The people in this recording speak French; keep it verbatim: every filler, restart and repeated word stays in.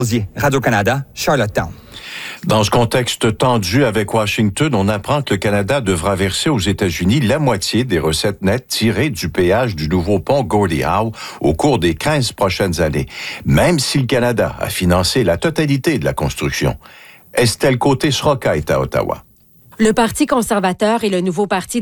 Radio-Canada, Charlottetown. Dans ce contexte tendu avec Washington, on apprend que le Canada devra verser aux États-Unis la moitié des recettes nettes tirées du péage du nouveau pont Gordie Howe au cours des quinze prochaines années, même si le Canada a financé la totalité de la construction. Estelle Côté-Sroka est à Ottawa. Le Parti conservateur et le nouveau Parti